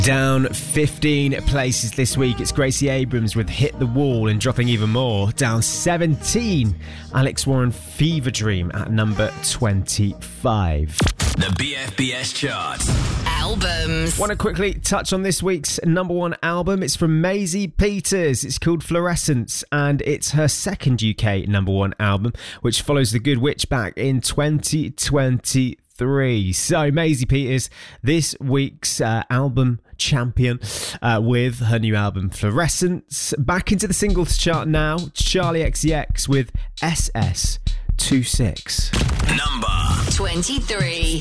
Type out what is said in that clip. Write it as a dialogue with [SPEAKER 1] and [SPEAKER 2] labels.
[SPEAKER 1] Down 15 places this week, it's Gracie Abrams with Hit the Wall, and dropping even more, down 17, Alex Warren, Fever Dream at number 25.
[SPEAKER 2] The BFBS chart.
[SPEAKER 3] Albums.
[SPEAKER 1] Want to quickly touch on this week's number one album? It's from Maisie Peters. It's called Fluorescence, and it's her second UK number one album, which follows The Good Witch back in 2023. So Maisie Peters, this week's album champion with her new album Fluorescence. Back into the singles chart now, Charli XCX with SS26.
[SPEAKER 2] Number
[SPEAKER 3] 23.